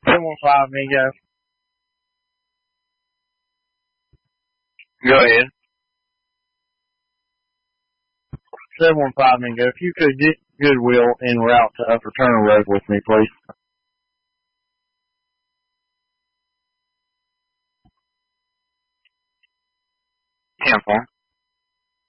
715, Mingo. Go ahead. 715, Mingo. If you could get Goodwill en route to Upper Turner Road with me, please. 10-4.